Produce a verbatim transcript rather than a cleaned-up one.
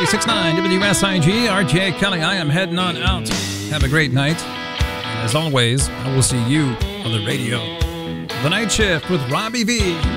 ninety-six point nine W S I G, R J Kelly. I am heading on out. Have a great night. And as always, I will see you on the radio. The Night Shift with Robbie V.